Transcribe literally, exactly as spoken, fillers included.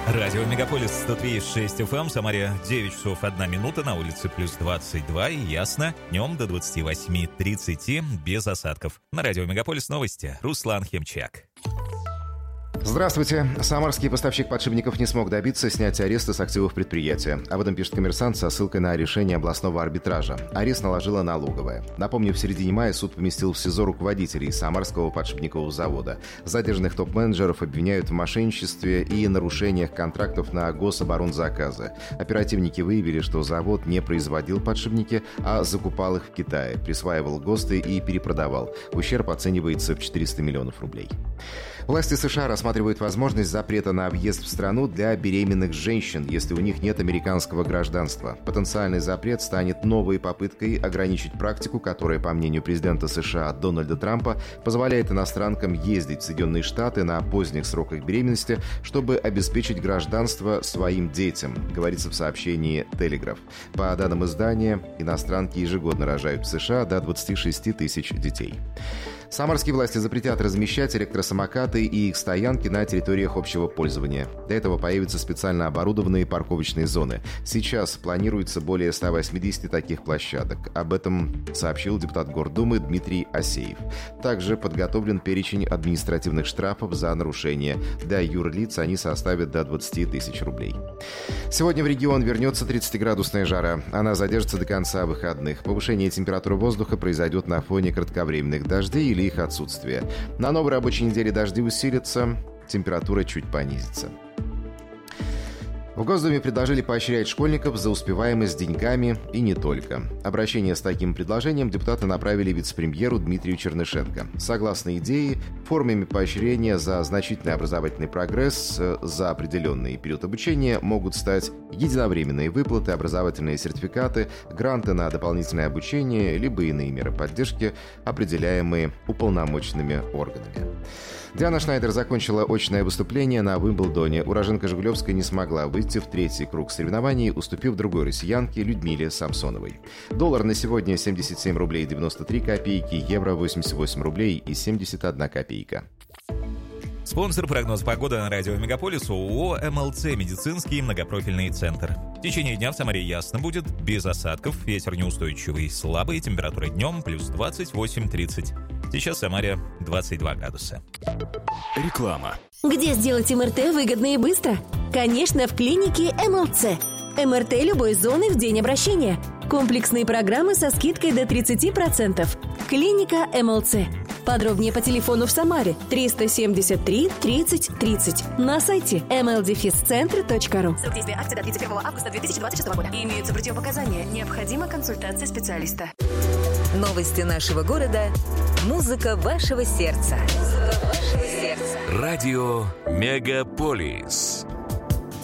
Радио Мегаполис сто три и шесть эф эм, Самаре девять часов одна минута, на улице плюс двадцать два и ясно, днем до двадцать восемь тридцать без осадков. На Радио Мегаполис новости, Руслан Хемчак. Здравствуйте. Самарский поставщик подшипников не смог добиться снятия ареста с активов предприятия. Об этом пишет «Коммерсант» со ссылкой на решение областного арбитража. Арест наложила налоговая. Напомню, в середине мая суд поместил в СИЗО руководителей Самарского подшипникового завода. Задержанных топ-менеджеров обвиняют в мошенничестве и нарушениях контрактов на гособоронзаказы. Оперативники выявили, что завод не производил подшипники, а закупал их в Китае, присваивал ГОСТы и перепродавал. Ущерб оценивается в четыреста миллионов рублей. Власти США рассматривают возможность запрета на въезд в страну для беременных женщин, если у них нет американского гражданства. Потенциальный запрет станет новой попыткой ограничить практику, которая, по мнению президента США Дональда Трампа, позволяет иностранкам ездить в Соединенные Штаты на поздних сроках беременности, чтобы обеспечить гражданство своим детям, говорится в сообщении «Телеграф». По данным издания, иностранки ежегодно рожают в США до двадцати шести тысяч детей. Самарские власти запретят размещать электросамокаты и их стоянки на территориях общего пользования. Для этого появятся специально оборудованные парковочные зоны. Сейчас планируется более ста восьмидесяти таких площадок. Об этом сообщил депутат Гордумы Дмитрий Асеев. Также подготовлен перечень административных штрафов за нарушение. Для юрлиц они составят до двадцати тысяч рублей. Сегодня в регион вернется тридцатиградусная жара. Она задержится до конца выходных. Повышение температуры воздуха произойдет на фоне кратковременных дождей или их отсутствия. На новой рабочей неделе дожди усилятся, температура чуть понизится. В Госдуме предложили поощрять школьников за успеваемость деньгами и не только. Обращение с таким предложением депутаты направили вице-премьеру Дмитрию Чернышенко. Согласно идее, формами поощрения за значительный образовательный прогресс за определенный период обучения могут стать единовременные выплаты, образовательные сертификаты, гранты на дополнительное обучение, либо иные меры поддержки, определяемые уполномоченными органами. Диана Шнайдер закончила очное выступление на Уимблдоне. Уроженка Жигулевской не смогла выйти в третий круг соревнований, уступив другой россиянке Людмиле Самсоновой. Доллар на сегодня семьдесят семь рублей девяносто три копейки, евро восемьдесят восемь рублей и семьдесят одна копейка. Спонсор прогноз погоды на Радио Мегаполис ООО эм эл цэ «Медицинский многопрофильный центр». В течение дня в Самаре ясно будет, без осадков, ветер неустойчивый, слабый, температура днем плюс двадцать восемь тридцать. Сейчас в Самаре двадцать два градуса. Реклама. Где сделать эм эр тэ выгодно и быстро? Конечно, в клинике эм эл цэ. эм эр тэ любой зоны в день обращения. Комплексные программы со скидкой до тридцати процентов. Клиника эм эл цэ. Подробнее по телефону в Самаре триста семьдесят три тридцать тридцать. На сайте эм эл дефис центр точка ру. Срок действия акции до тридцать первого августа две тысячи двадцать шестого года. Имеются противопоказания. Необходима консультация специалиста. Новости нашего города. Музыка вашего сердца. Музыка вашего сердца. Радио Мегаполис.